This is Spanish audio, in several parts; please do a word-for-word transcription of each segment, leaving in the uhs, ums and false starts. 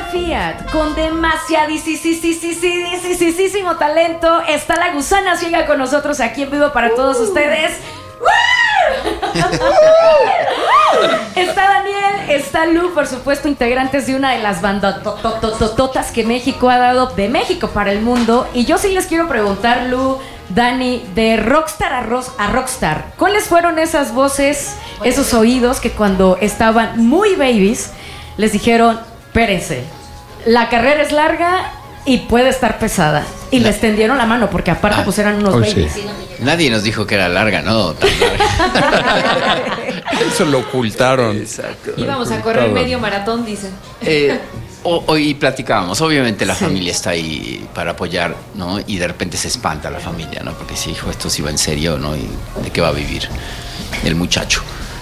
Fiat, con demasiadísimo talento, está la Gusana Ciega con nosotros aquí en vivo para todos ustedes. Está Daniel, está Lu, por supuesto, integrantes de una de las bandotototototas que México ha dado de México para el mundo. Y yo sí les quiero preguntar, Lu, Dani, de Rockstar a, Ros- a Rockstar, ¿cuáles fueron esas voces, esos oídos que cuando estaban muy babies les dijeron, espérense, la carrera es larga y puede estar pesada? Y les tendieron la mano, porque aparte ah, pues eran unos oh, babies. Sí. Nadie nos dijo que era larga, ¿no? Tan larga. Eso lo ocultaron. Exacto. Íbamos a correr medio maratón, dicen. Eh, Hoy platicábamos, obviamente la sí. familia está ahí para apoyar, ¿no? Y de repente se espanta la familia, ¿no? Porque si hijo, esto sí va en serio, ¿no? ¿Y de qué va a vivir el muchacho?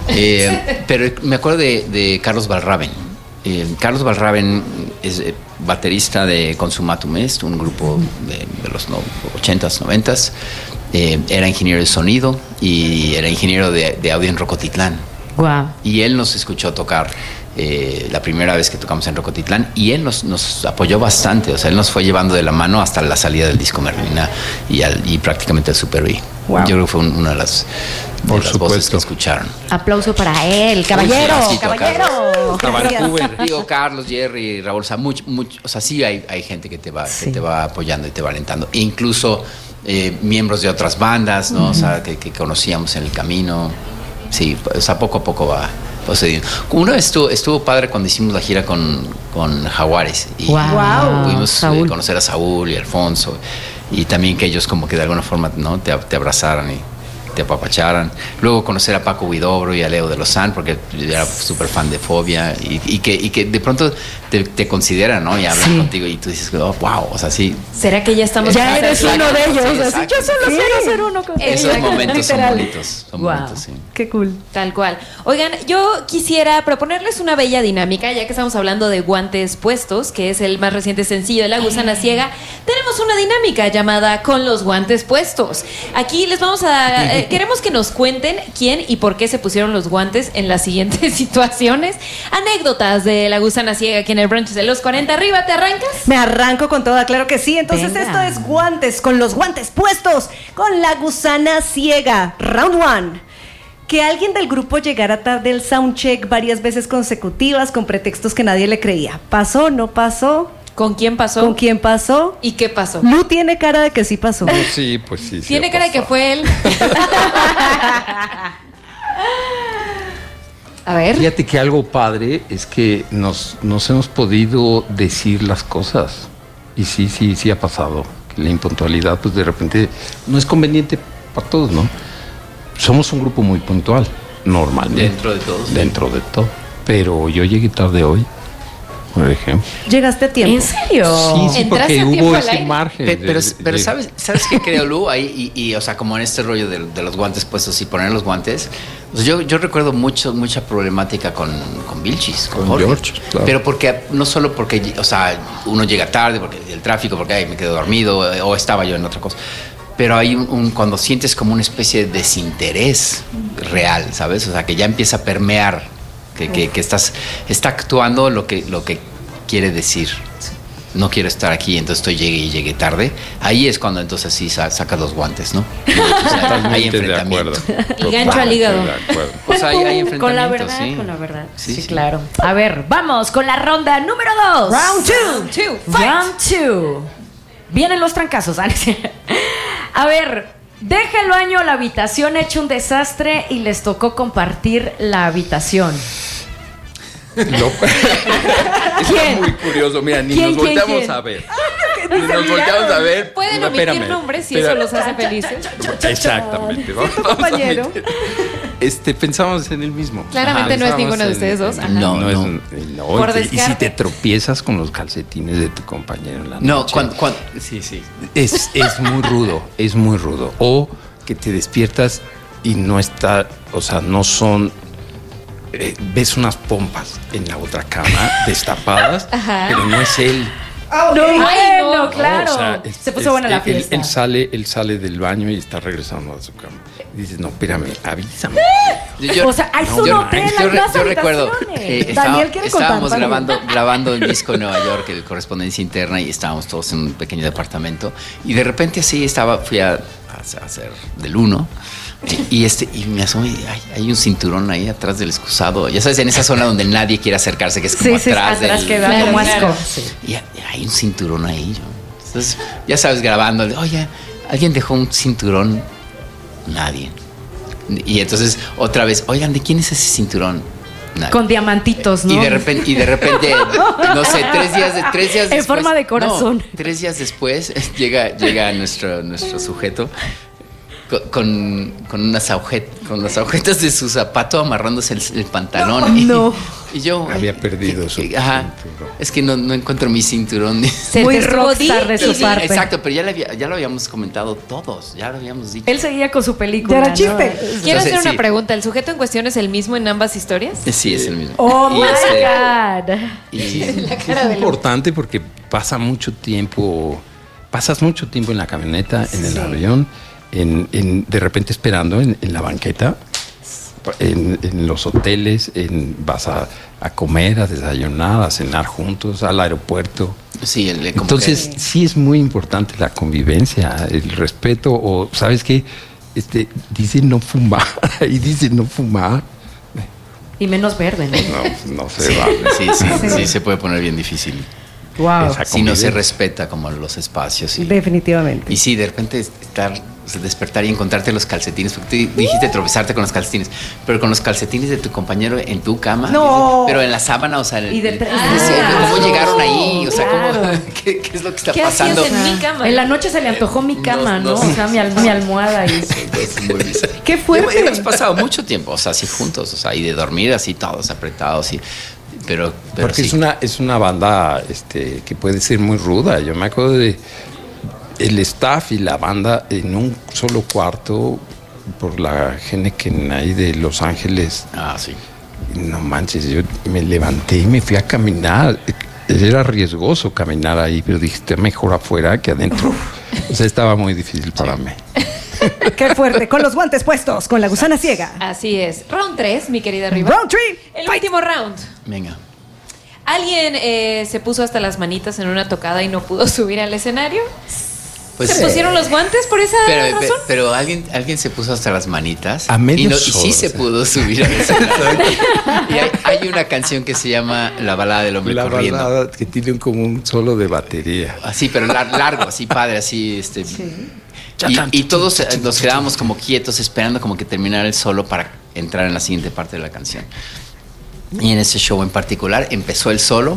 Eh, pero me acuerdo de, de Carlos Valraven. Eh, Carlos Valraven es baterista de Consumatum Est, un grupo de, de los no, ochentas, noventas. Eh, era ingeniero de sonido y era ingeniero de, de audio en Rocotitlán. Wow. Y él nos escuchó tocar eh, la primera vez que tocamos en Rocotitlán y él nos, nos apoyó bastante. O sea, él nos fue llevando de la mano hasta la salida del disco Merlina y, al, y prácticamente al Super B. Wow. Yo creo que fue un, una de las, de las voces que escucharon. Aplauso para él, caballero, sí, caballero. Vancouver. Digo, Carlos, Jerry, Raúl, o sea, mucho, mucho, o sea, sí hay, hay gente que te va, sí. que te va apoyando y te va alentando. E incluso eh, miembros de otras bandas, ¿no? Uh-huh. O sea, que, que conocíamos en el camino. Sí, o sea, poco a poco va sucediendo. Una vez estuvo, estuvo padre cuando hicimos la gira con, con Jaguares. Y wow. pudimos eh, conocer a Saúl y Alfonso. Y también que ellos como que de alguna forma, ¿no? te, te abrazaran y te apapacharan. Luego conocer a Paco Huidobro y a Leo de Lozán, porque yo era súper fan de Fobia. Y, y, que, y que de pronto te, te consideran, ¿no? Y hablan sí. contigo y tú dices, oh, wow, o sea, sí. ¿Será que ya estamos... Ya eres uno de ellos. Sí, así, yo solo sí. quiero ser uno con Esos ellos. momentos Literal. son bonitos. Son wow. bonitos, sí. Qué cool. Tal cual. Oigan, yo quisiera proponerles una bella dinámica, ya que estamos hablando de Guantes Puestos, que es el más reciente sencillo de La Gusana Ciega. Tenemos una dinámica llamada Con los Guantes Puestos. Aquí les vamos a... Eh, queremos que nos cuenten quién y por qué se pusieron los guantes en las siguientes situaciones. Anécdotas de La Gusana Ciega aquí en el brunch de los cuarenta. Arriba, ¿te arrancas? Me arranco con toda, claro que sí. Entonces Venga. Esto es Guantes, con los guantes puestos, con La Gusana Ciega. Round one. Que alguien del grupo llegara tarde al soundcheck varias veces consecutivas con pretextos que nadie le creía. ¿Pasó? ¿No pasó? ¿Con quién pasó? ¿Con quién pasó? ¿Y qué pasó? Lu tiene cara de que sí pasó. Pues sí, pues sí. sí tiene cara de que fue él. A ver. Fíjate que algo padre es que nos, nos hemos podido decir las cosas. Y sí, sí, sí ha pasado. La impuntualidad, pues de repente no es conveniente para todos, ¿no? Somos un grupo muy puntual, normalmente. Dentro de todos. Dentro de todo. Pero yo llegué tarde hoy, por ejemplo. ¿Llegaste a tiempo? ¿En serio? Sí, sí, porque hubo ese margen. Pero, pero, de, pero de... ¿sabes, ¿sabes qué creo, Lu? Ahí, y, y, o sea, como en este rollo de, de los guantes puestos y poner los guantes, pues yo, yo recuerdo mucho, mucha problemática con, con Vilchis, con, con Jorge. George, claro. Pero porque, no solo porque, o sea, uno llega tarde, porque el tráfico, porque ay, me quedo dormido, o estaba yo en otra cosa. Pero hay un, un cuando sientes como una especie de desinterés real, ¿sabes? O sea, que ya empieza a permear, que, que, que estás está actuando lo que, lo que quiere decir. No quiero estar aquí, entonces estoy llegué y llegué tarde. Ahí es cuando entonces sí sacas los guantes, ¿no? O sea, hay enfrentamiento. El gancho al hígado. O sea, hay, hay enfrentamiento, con la verdad, sí. con la verdad. Sí, sí, sí, claro. A ver, vamos con la ronda número dos. Round two, two, fight. Round two. Vienen los trancazos. A ver, deja el baño o la habitación hecho un desastre y les tocó compartir la habitación. No. ¿Quién? Muy curioso. Mira, ni ¿Quién, nos quién, volteamos quién? a ver. Ni nos volteamos a ver. Pueden no, omitir espérame, nombres si pero, eso los hace felices. Exactamente. Vamos, ¿Sí, compañero? vamos este, pensamos en el mismo. Claramente Ajá, no es ninguno de ustedes dos. Ajá. No, no, no. es. No, Por y, te, y si descarte. te tropiezas con los calcetines de tu compañero en la No, noche. cuando, cuando, sí, sí. Es, es muy rudo, es muy rudo. O que te despiertas y no está, o sea, no son. Eh, ves unas pompas en la otra cama destapadas, Ajá. pero no es él. Oh, no, Ay, bueno, no. claro. No, o sea, es, Se puso es, buena la él, fiesta. Él sale, él sale del baño y está regresando a su cama. Y dices, no, espérame, avísame. Yo, o sea, hay un yo, hotel, yo, hay más yo recuerdo, eh, estaba, estábamos contar, grabando, grabando un disco en Nueva York, el Correspondencia Interna, y estábamos todos en un pequeño departamento. Y de repente así estaba, fui a, a hacer del uno. Y, y este y me asomé y ay, hay un cinturón ahí atrás del excusado. Ya sabes, en esa zona donde nadie quiere acercarse, que es como sí, atrás, sí, atrás del... que da claro, como claro. asco. Sí. Y hay un cinturón ahí. Yo. Entonces, ya sabes, grabando. Oye, ¿alguien dejó un cinturón? Nadie. Y entonces, otra vez, oigan, ¿de quién es ese cinturón? Nadie. Con diamantitos, ¿no? Y de repente, y de repente no sé, tres días, de, tres días en después. forma de corazón. No, tres días después llega, llega nuestro, nuestro sujeto con, con, unas agujet, con las agujetas de su zapato amarrándose el, el pantalón. Y, no. y yo había perdido su ajá, cinturón. Es que no, no encuentro mi cinturón. Muy rockstar de su parte. Exacto, pero ya, le había, ya lo habíamos comentado todos, ya lo habíamos dicho. Él seguía con su película. Ya era chiste. ¿no? Quiero Entonces, hacer una sí. pregunta. ¿El sujeto en cuestión es el mismo en ambas historias? Sí, es el mismo. Oh Y my este- God. Y, La cara es de Lu. importante porque pasa mucho tiempo, pasas mucho tiempo en la camioneta, en el avión, en, en, de repente esperando en, en la banqueta, en, en los hoteles, en, vas a, a comer, a desayunar, a cenar juntos, al aeropuerto. sí, el, como Entonces, que- sí es muy importante la convivencia, el respeto, o, ¿sabes qué? Este, dice no fumar, y dice no fumar. Y menos verde, ¿no? No, no se sí, vale. sí, sí, sí, se puede poner bien difícil. Wow. Esa Si no se convivencia. respeta como los espacios. Y, Definitivamente. y sí, de repente estar, o sea, despertar y encontrarte los calcetines, porque tú dijiste tropezarte con los calcetines, pero con los calcetines de tu compañero en tu cama. No. Pero en la sábana, o sea, el- Y de el- tres- es decir, Ah, ¿cómo no. llegaron ahí? O sea, ¿cómo, Claro. ¿qué, qué es lo que está ¿Qué pasando? hacías en mi cama? En la noche se le antojó mi cama, ¿no? No, no. O sea, mi, al- mi almohada y... Es muy bizarro. ¡Qué fuerte! Hemos, hemos pasado mucho tiempo, o sea, así juntos, o sea, y de dormir así todos apretados, y, pero, pero Porque sí. es una es una banda este que puede ser muy ruda. Yo me acuerdo de el staff y la banda en un solo cuarto por la Heineken ahí de Los Ángeles. Ah, sí. No manches, yo me levanté y me fui a caminar. Era riesgoso caminar ahí, pero dije, está mejor afuera que adentro. O sea, estaba muy difícil para mí. ¡Qué fuerte! Con los guantes puestos, con la gusana ciega. Así es. Round tres, mi querida Riva. Round three. El último round. Venga. ¿Alguien eh, se puso hasta las manitas en una tocada y no pudo subir al escenario? Pues, ¿Se pusieron los guantes por esa Pero, pe- razón? pero alguien, alguien se puso hasta las manitas. A medio y, no- y solo, sí o se sea. pudo subir al escenario. Y hay, hay una canción que se llama La balada del hombre La corriendo. balada que tiene un- como un solo de batería. Así, pero lar- largo, así padre, así, este. Y, y todos eh, nos quedábamos como quietos esperando como que terminara el solo para entrar en la siguiente parte de la canción. Y en ese show en particular empezó el solo.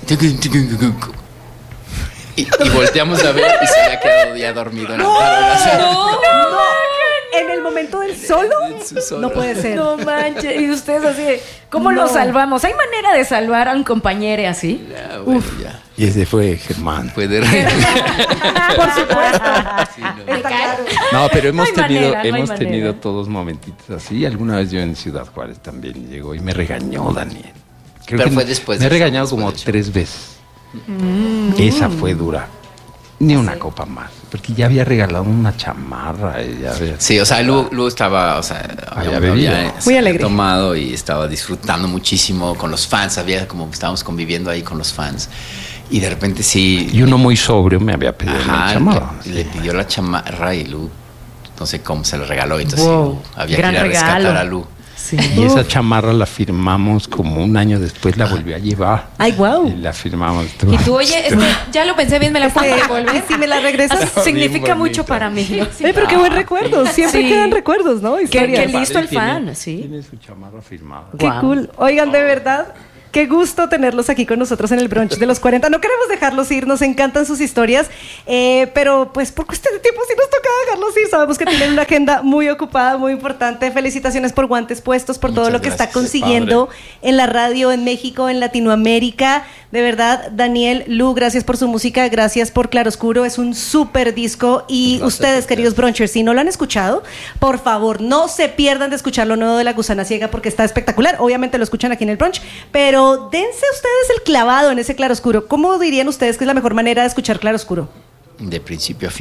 Y, y volteamos a ver y se había quedado ya dormido en la tabla. O sea, ¡No! En el momento del solo, su solo. no puede ser. No manches. Y ustedes así, de, ¿cómo No. lo salvamos? ¿Hay manera de salvar a un compañero así? Ya, bueno, ya. Y ese fue Germán. Puede reír. Por supuesto. Sí, no. Está claro. No, pero hemos No hay tenido, manera, no hay hemos manera. tenido todos momentitos así. Alguna vez yo en Ciudad Juárez también llegó y me regañó Daniel. Creo Pero que fue después Me ha del show, regañado después como del show. tres veces. Esa fue dura. Ni una copa más. Porque ya había regalado una chamarra. y ya había- Sí, o sea, Lu, Lu estaba, o sea, Había había, bebido. había, Muy se alegre. había tomado y estaba disfrutando muchísimo con los fans. Había como que estábamos conviviendo ahí con los fans. Y de repente sí. Y uno muy sobrio me había pedido una Ajá, chamarra. le, le pidió la chamarra y Lu, no sé cómo se la regaló. Entonces Wow, sí, había gran que ir a rescatar regalo. a Lu. Sí. Y esa chamarra la firmamos como un año después, la volvió a llevar. Ay, guau. Y la firmamos. Y tú, oye, este, ya lo pensé bien, me la puedo Este, devolver. si me la regresas. Significa bien mucho bonita. para mí. Ay, pero qué buen recuerdo. Siempre Sí. quedan recuerdos, ¿no? Qué, Historias. qué listo el Tiene- fan, sí. Tiene su chamarra firmada. Qué Guau. cool. Oigan, de verdad, qué gusto tenerlos aquí con nosotros en el brunch de los cuarenta. No queremos dejarlos ir, nos encantan sus historias, eh, pero pues por cuestión de tiempo sí nos toca dejarlos ir. Sabemos que tienen una agenda muy ocupada, muy importante. Felicitaciones por guantes puestos, por todo Muchas lo que está gracias. consiguiendo en la radio, en México, en Latinoamérica. De verdad, Daniel, Lu, gracias por su música, gracias por Claroscuro. Es un súper disco y Gracias, ustedes, gracias. queridos brunchers, si no lo han escuchado, por favor, no se pierdan de escuchar lo nuevo de La Gusana Ciega porque está espectacular. Obviamente lo escuchan aquí en el brunch, pero dense ustedes el clavado en ese claroscuro. ¿Cómo dirían ustedes que es la mejor manera de escuchar claroscuro? De principio a fin.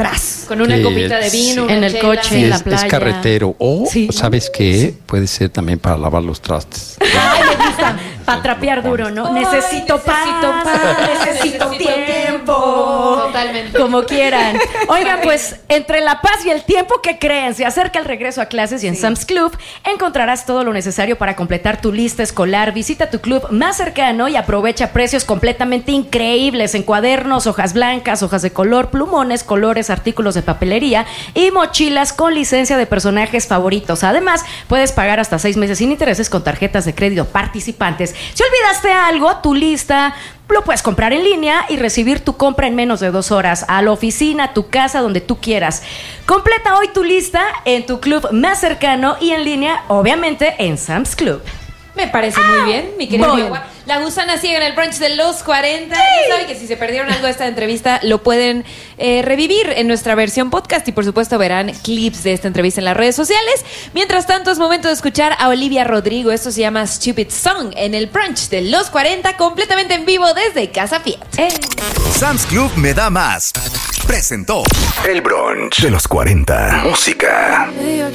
tras. Con una Sí, copita de vino, en una el chela. coche. Sí, en la es, playa. es carretero. O, Sí. ¿sabes qué? Puede ser también para lavar los trastes. Ay, me gusta. Para trapear duro, ¿no? Ay, necesito, necesito paz, paz, necesito necesito tiempo. Totalmente. Como quieran. Oigan, pues, entre la paz y el tiempo que creen, se acerca el regreso a clases y en Sam's Club encontrarás todo lo necesario para completar tu lista escolar. Visita tu club más cercano y aprovecha precios completamente increíbles en cuadernos, hojas blancas, hojas de color, plumones, colores, artículos de papelería y mochilas con licencia de personajes favoritos. Además, puedes pagar hasta seis meses sin intereses con tarjetas de crédito participantes. Si olvidaste algo, tu lista lo puedes comprar en línea y recibir tu compra en menos de dos horas a la oficina, a tu casa, donde tú quieras. Completa hoy tu lista en tu club más cercano y en línea, obviamente, en Sam's Club. Me parece muy bien, mi querida voy. Agua. La gusana ciega en el brunch de los cuarenta. Ya saben que si se perdieron algo de esta entrevista, lo pueden eh, revivir en nuestra versión podcast y por supuesto verán clips de esta entrevista en las redes sociales. Mientras tanto, es momento de escuchar a Olivia Rodrigo. Esto se llama Stupid Song en el brunch de los cuarenta, completamente en vivo desde Casa Fiat. Eh. Sam's Club me da más. Presentó el brunch de los cuarenta. Música.